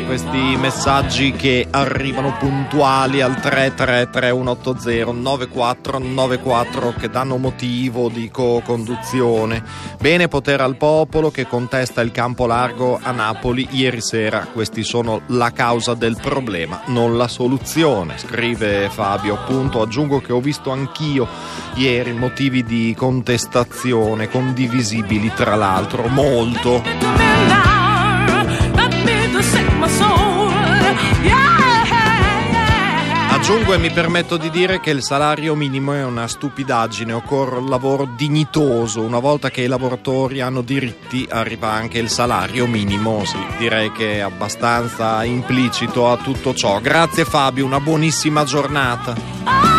questi messaggi che arrivano puntuali al 333-180-9494 che danno motivo di co-conduzione. Bene potere al popolo che contesta il campo largo a Napoli ieri sera. Questi sono la causa del problema, non la soluzione, scrive Fabio. Appunto, aggiungo che ho visto anch'io ieri motivi di contestazione condivisibili, tra l'altro molto. Aggiungo e mi permetto di dire che il salario minimo è una stupidaggine, occorre un lavoro dignitoso. Una volta che i lavoratori hanno diritti arriva anche il salario minimo. Sì, direi che è abbastanza implicito a tutto ciò. Grazie Fabio, una buonissima giornata.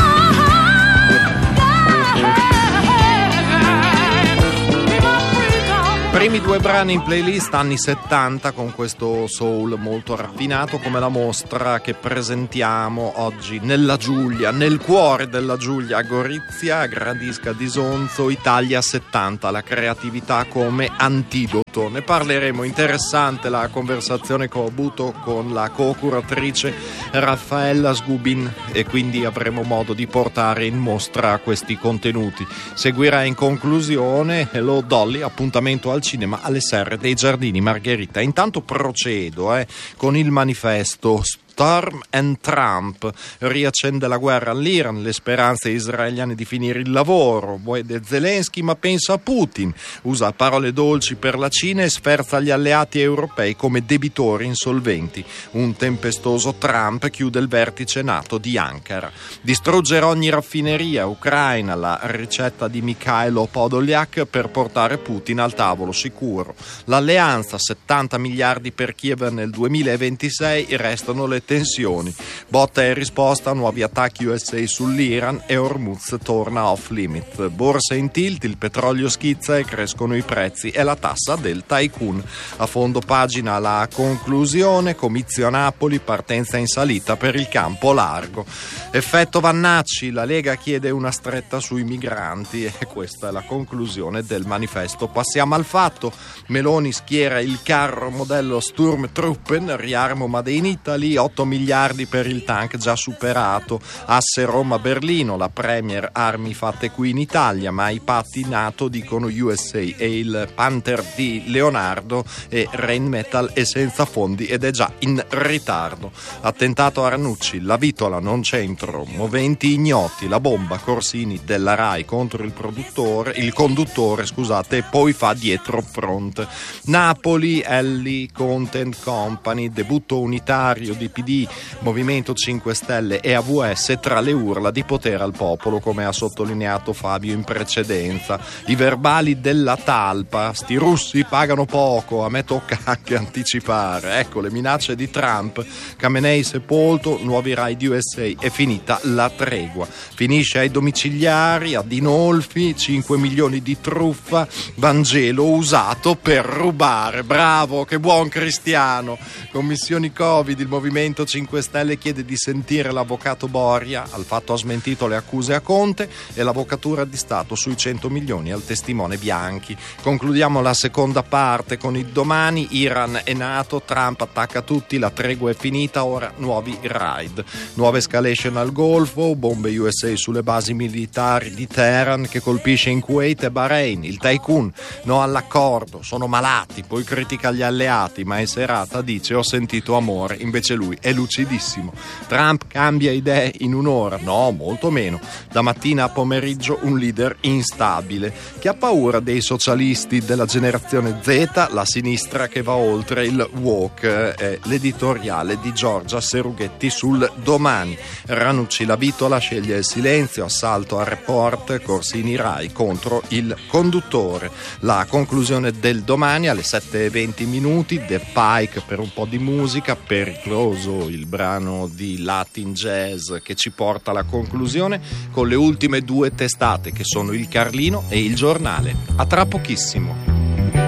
Primi due brani in playlist anni 70 con questo soul molto raffinato, come la mostra che presentiamo oggi nella Giulia, nel cuore della Giulia a Gorizia, a Gradisca di Sonzo, Italia 70, la creatività come antidoto. Ne parleremo, interessante la conversazione che ho avuto con la co-curatrice Raffaella Sgubin e quindi avremo modo di portare in mostra questi contenuti. Seguirà in conclusione Hello Dolly, appuntamento al cinema alle Serre dei Giardini Margherita. Intanto procedo con il manifesto. Storm and Trump riaccende la guerra all'Iran, le speranze israeliane di finire il lavoro, vuole Zelensky ma pensa a Putin, usa parole dolci per la Cina e sferza gli alleati europei come debitori insolventi. Un tempestoso Trump chiude il vertice NATO di Ankara. Distruggere ogni raffineria ucraina, la ricetta di Mikhailo Podolyak per portare Putin al tavolo sicuro. L'alleanza, 70 miliardi per Kiev nel 2026, restano le tensioni. Botta e risposta, nuovi attacchi USA sull'Iran e Hormuz torna off limit. Borsa in tilt, il petrolio schizza e crescono i prezzi e la tassa del tycoon. A fondo pagina la conclusione, comizio a Napoli, partenza in salita per il campo largo. Effetto Vannacci, la Lega chiede una stretta sui migranti e questa è la conclusione del manifesto. Passiamo al fatto. Meloni schiera il carro modello Sturmtruppen, riarmo Made in Italy, 8 miliardi per il tank già superato. Asse Roma-Berlino, la Premier armi fatte qui in Italia, ma i patti NATO dicono USA e il Panther di Leonardo e Rheinmetall è senza fondi ed è già in ritardo. Attentato a Ranucci, la vitola non c'entro, moventi ignoti, la bomba Corsini della Rai contro il conduttore, e poi fa dietro front. Napoli, Elli Content Company, debutto unitario di PD, Movimento 5 Stelle e AVS tra le urla di potere al popolo, come ha sottolineato Fabio in precedenza. I verbali della talpa, sti russi pagano poco, a me tocca anche anticipare. Ecco le minacce di Trump, Khamenei sepolto, nuovi raid di USA, è finita la tregua. Finisce ai domiciliari, a Dinolfi, 5 milioni di truffa, Vangelo usato per rubare. Bravo, che buon cristiano. Commissioni Covid, il Movimento 5 Stelle chiede di sentire l'avvocato Boria, al fatto ha smentito le accuse a Conte, e l'avvocatura di Stato sui 100 milioni al testimone Bianchi. Concludiamo la seconda parte con il domani, Iran e NATO, Trump attacca tutti, la tregua è finita, ora nuovi raid. Nuova escalation al Golfo, bombe USA sulle basi militari di Teheran che colpisce in Kuwait e Bahrain. Il tycoon, no all'accordo, sono malati, poi critica gli alleati, ma in serata dice ho sentito amore, invece lui è lucidissimo. Trump cambia idee in un'ora, no, molto meno. Da mattina a pomeriggio un leader instabile che ha paura dei socialisti della generazione Z, la sinistra che va oltre il woke. È l'editoriale di Giorgia Serughetti sul Domani. Ranucci la vitola, sceglie il silenzio, assalto al report, Corsini Rai contro il conduttore. La conclusione del Domani alle 7:20, The Pike per un po' di musica, pericloso il brano di Latin Jazz che ci porta alla conclusione con le ultime due testate che sono il Carlino e il Giornale. A tra pochissimo.